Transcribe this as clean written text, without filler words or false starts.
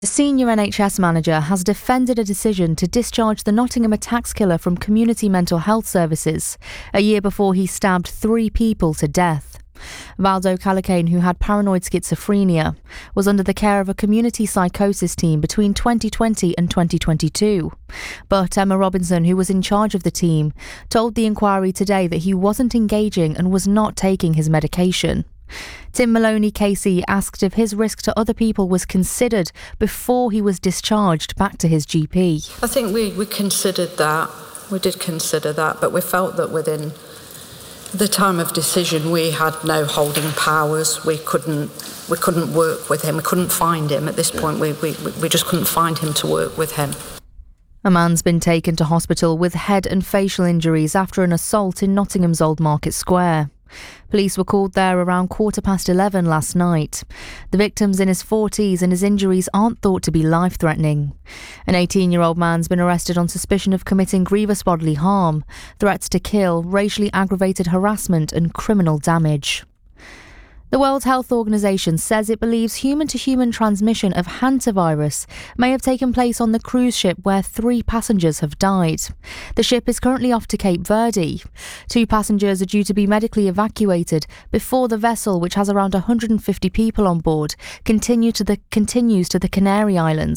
A senior NHS manager has defended a decision to discharge the Nottingham attacks killer from community mental health services, a year before he stabbed 3 people to death. Valdo Callicane, who had paranoid schizophrenia, was under the care of a community psychosis team between 2020 and 2022. But Emma Robinson, who was in charge of the team, told the inquiry today that he wasn't engaging and was not taking his medication. Tim Maloney KC asked if his risk to other people was considered before he was discharged back to his GP. I think we considered that. We did consider that, but we felt that within the time of decision we had no holding powers. We couldn't work with him. We couldn't find him at this point. We just couldn't find him to work with him. A man's been taken to hospital with head and facial injuries after an assault in Nottingham's Old Market Square. Police were called there around 11:15 last night. The victim's in his 40s and his injuries aren't thought to be life-threatening. An 18-year-old man's been arrested on suspicion of committing grievous bodily harm, threats to kill, racially aggravated harassment and criminal damage. The World Health Organization says it believes human-to-human transmission of hantavirus may have taken place on the cruise ship where 3 passengers have died. The ship is currently off to Cape Verde. 2 passengers are due to be medically evacuated before the vessel, which has around 150 people on board, continues to the Canary Islands.